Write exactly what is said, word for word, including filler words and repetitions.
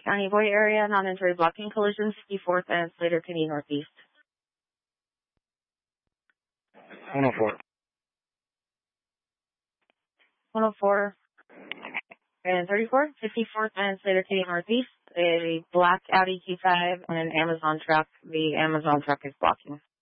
County Boy area, non-entry blocking collision, fifty-fourth and Slater Kinney Northeast. one oh four. one oh four and thirty-four, fifty-fourth and Slater Kinney Northeast. A black Audi Q five and an Amazon truck. The Amazon truck is blocking.